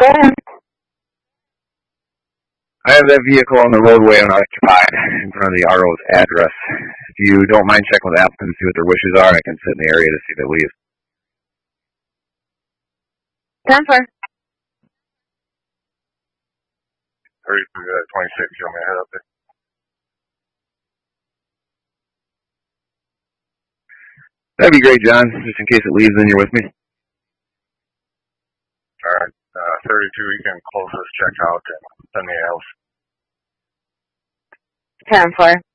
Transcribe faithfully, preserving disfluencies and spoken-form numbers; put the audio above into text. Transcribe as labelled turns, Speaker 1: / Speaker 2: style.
Speaker 1: I have that vehicle on the roadway unoccupied in front of the R O's address. If you don't mind checking with applicants to see what their wishes are, I can sit in the area to see if they leave.
Speaker 2: ten four.
Speaker 3: thirty-three, uh, twenty-six, you want me to head up there?
Speaker 1: That'd be great, John. Just in case it leaves, then you're with me.
Speaker 3: All right. Uh, thirty-two, you can close this check out and send me else.
Speaker 2: ten four.